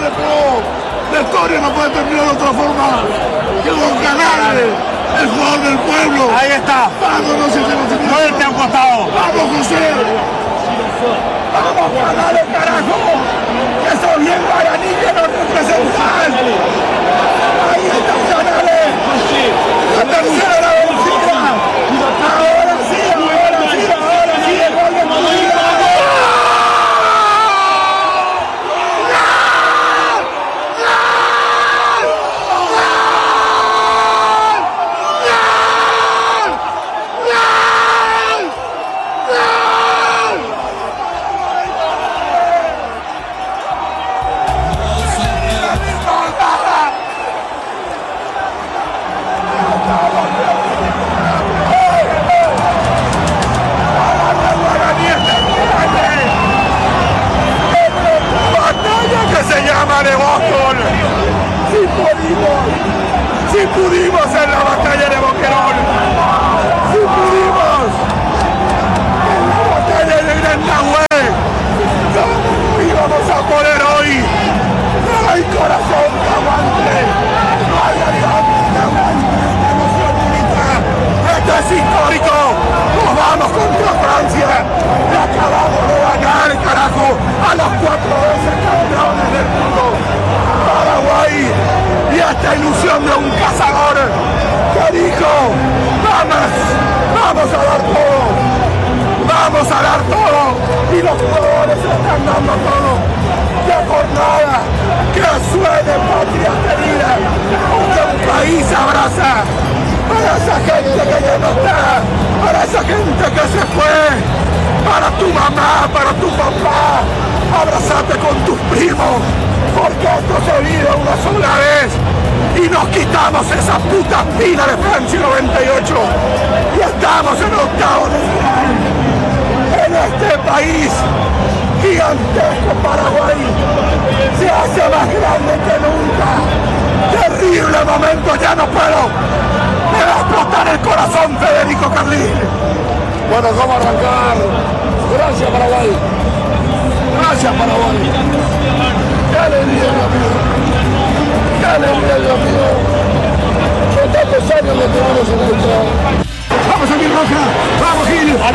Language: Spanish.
Canales, pero la historia no puede terminar de otra forma que con Canales, el jugador del pueblo. Ahí está. Dándonos ese conocimiento. Muerte a un costado. Vamos, José. Vamos, Canales, carajo. Que sos bien guaraní que nos representan. Ahí está Canales. La tercera vencida. Ahora sí, el gol de Molina. Si pudimos en la batalla de Boquerón, si pudimos en la batalla de Gran Nahué, ¿cómo íbamos a poder hoy? No hay corazón que aguante, no hay garganta que aguante esta emoción única. Esto es histórico, nos vamos contra Francia, le acabamos de ganar, carajo, a los 4 veces campeones del mundo. Paraguay y esta ilusión de un cazador que dijo, vamos a dar todo, vamos a dar todo, y los jugadores están dando todo. ¡Qué jornada! ¡Que suene patria querida! ¡Que un país abraza para esa gente que ya no está, para esa gente que se fue, para tu mamá, para tu papá! Abrazate con tus primos, porque esto se vive una sola vez y nos quitamos esa puta espina de Francia 98 y estamos en octavos de final en este país gigantesco. Paraguay se hace más grande que nunca. Terrible momento, ya no puedo, me va a explotar el corazón, Federico Carlín. Bueno, ¿cómo arrancar? Gracias, Paraguay. Gracias, Paraguay. ¡Qué alegría, Dios mío! ¡Qué alegría, Dios mío! Con tantos años que tenemos en esto. ¡Vamos, Aguirre Roja! ¡Vamos, Gil!